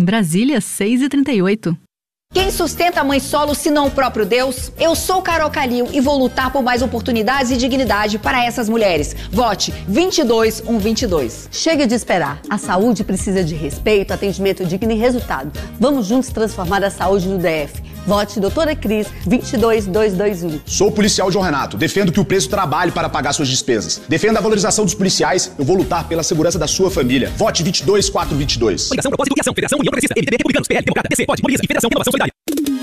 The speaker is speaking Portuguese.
Brasília, 6h38. Quem sustenta a mãe solo se não o próprio Deus? Eu sou Carol Calil e vou lutar por mais oportunidades e dignidade para essas mulheres. Vote 22122. Chega de esperar. A saúde precisa de respeito, atendimento digno e resultado. Vamos juntos transformar a saúde no DF. Vote Doutora Cris 22221. Sou policial João Renato. Defendo que o preço trabalhe para pagar suas despesas. Defendo a valorização dos policiais. Eu vou lutar pela segurança da sua família. Vote 22422. Coligação, Propósito e Ação. Federação União Progressista. MDB, Republicanos, PL, Democrata, DC, POD, Mobiliza e Federação Renovação Solidária.